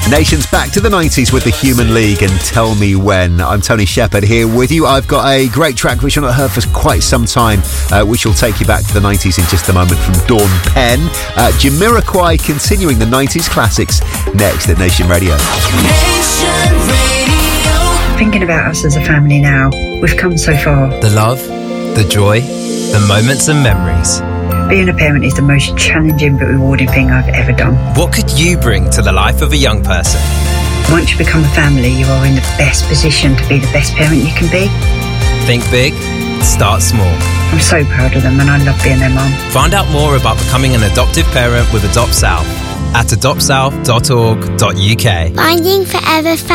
Nation's back to the 90s with the Human League and Tell Me When. I'm Tony Shepherd here with you. I've got a great track which you've not heard for quite some time, which will take you back to the 90s in just a moment from Dawn Penn. Jamiroquai continuing the 90s classics next at Nation Radio. Nation Radio. Thinking about us as a family now, we've come so far. The love, the joy, the moments and memories. Being a parent is the most challenging but rewarding thing I've ever done. What could you bring to the life of a young person? Once you become a family, you are in the best position to be the best parent you can be. Think big, start small. I'm so proud of them and I love being their mum. Find out more about becoming an adoptive parent with Adopt South at adoptsouth.org.uk. Finding Forever